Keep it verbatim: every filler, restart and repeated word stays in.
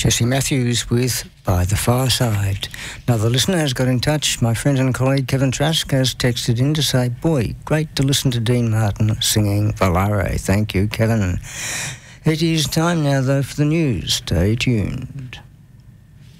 Jesse Matthews with By the Fireside. Another listener has got in touch. My friend and colleague Kevin Trask has texted in to say, boy, great to listen to Dean Martin singing Volare. Thank you, Kevin. It is time now, though, for the news. Stay tuned.